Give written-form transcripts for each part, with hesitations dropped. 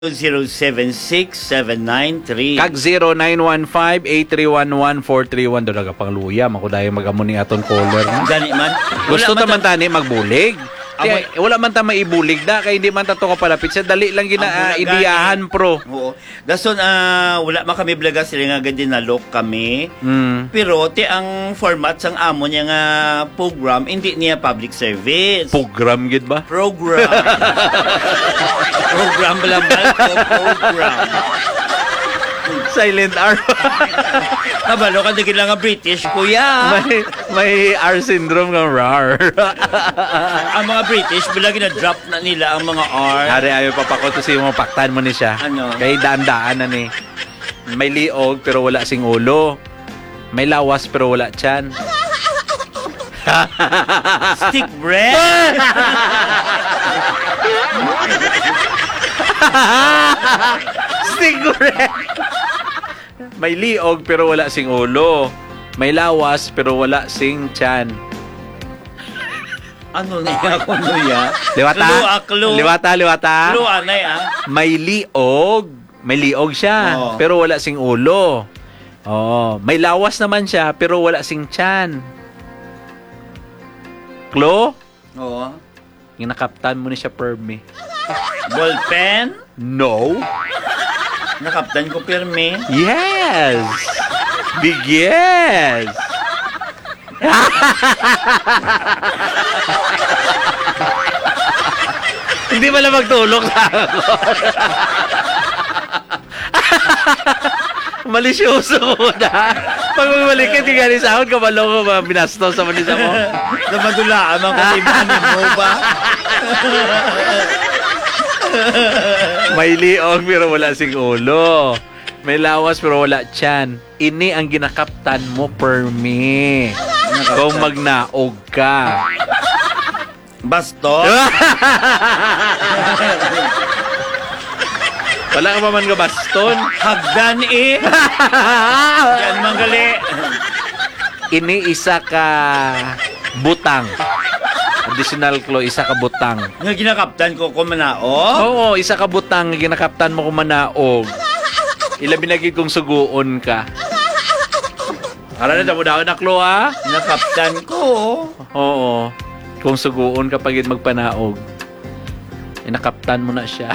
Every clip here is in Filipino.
0917-679-3. Kag 0915-831-1431 do naga pangluya makudayo mag-amo ni aton caller na. Gani man. Gusto Wala ta man tani magbulig. Wala man ta maibulig da kay hindi man ta to kapalapit sa dali lang gina idiyahan pro. Oo. Dason wala man kami blaga sila nga gadi nalok kami. Pero ti ang format sang amo niya nga program hindi niya public service. Program gid ba? Program. Program balambal ko program. Silent R. Kabalo ka digil lang nga British kuya. may R syndrome nga rar. Ang mga British bilagi na drop na nila ang mga R. Hari ayo papakoto si mo paktan mo ni siya. Ano? Kay daan-daan na ni. May liog pero wala sing ulo. May lawas pero wala tiyan. Stick bread. Stick bread. May liog pero wala sing ulo. May lawas pero wala sing tiyan. Ano niya ako niya? Liwata? Clue. Liwata. Clue anay May liog. May liog siya pero wala sing ulo. May lawas naman siya pero wala sing tiyan. Klo? Oo. Nakaptan mo ni siya permi. Ballpen? No. Nakaptan ko permi? Yes. Big yes. Hindi pala magtulog sa ako. Malisyoso ko na. Pag magbalik ka, tingnan sa akin, kabalo ko binastos sa manisa mo. Namadulaan ang kalimanin mo ba? May liog pero wala sing ulo. May lawas pero wala tiyan. Ini ang ginakaptan mo permi. Kung magnaog ka. Bastos? Wala ka pa man ka baston? Hagdan Yan manggali. Ini isa ka butang. Additional clue, isa ka butang. Nga ginakaptan ko kumanao? Oo, isa ka butang. Ginakaptan mo kumanaog. Ilabi na gid kung suguon ka. Ara na damo daw na clue ha? Ginakaptan ko. Oo. Kung suguon ka pagid magpanaog. Inakaptan mo na siya.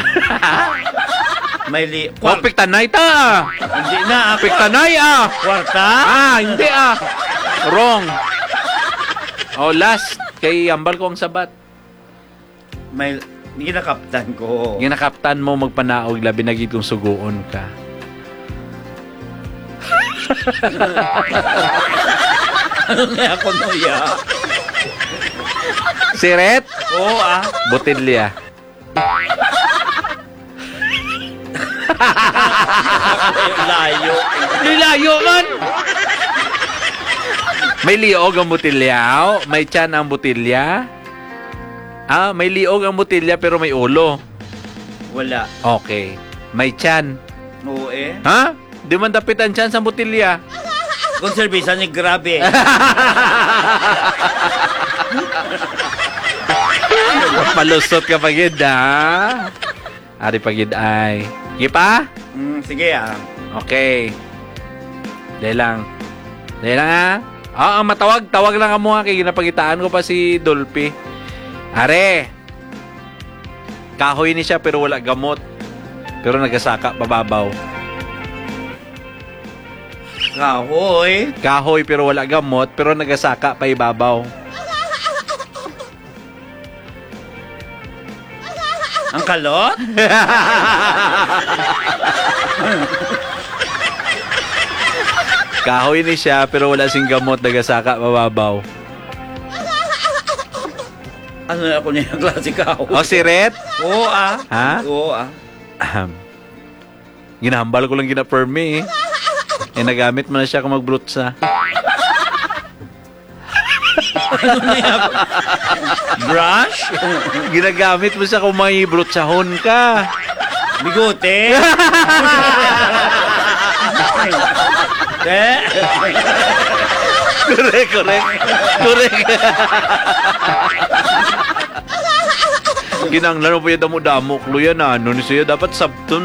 May piktanay ta! Hindi na. Piktanay Kwarta? Hindi Wrong. Last. Kay ambal ko ang sabat. May ginakaptan ko. Ginakaptan mo magpanaog labi na gid kung suguon ka. Ano nga ako nuya? Siret? Oo Botilya. Layo. Layo man! May liog ang botilya. May tiyan ang botilya. May liog ang botilya pero may ulo. Wala. Okay. May tiyan. Oo Ha? Di man dapit ang tiyan sa botilya. Konserbisan ni grabe. Palusot ka pagid Ari pagid ay. Gipa? Sige Okay. Dahil lang tawag lang mo kay ginapagitaan ko pa si Dolphy. Are. Kahoy ni siya pero wala gamot. Pero nagasaka pababaw. Kahoy pero wala gamot pero nagasaka pa ibabaw. Ang kalot? Kahoy ni siya pero wala sing gamot nagasaka pababaw. Ano na ako niya klase kahoy? Siret? Oo Ha? Oo Ginahambal ko lang gina-permi nagamit mo na siya kung magbrutsa. Ano niya? Brush? Ginagamit mo siya kung may brutsahon ka. Bigote? Correct. Kinanglan mo pa yung damo-damo. Kluya na. Ano ni siya dapat sabton